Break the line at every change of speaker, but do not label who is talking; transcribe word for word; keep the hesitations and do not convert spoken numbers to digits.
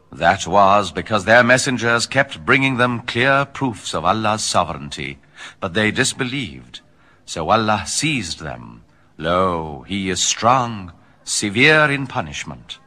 That was because their messengers kept bringing them clear proofs of Allah's sovereignty, but they disbelieved. So Allah seized them. Lo, He is strong, severe in punishment.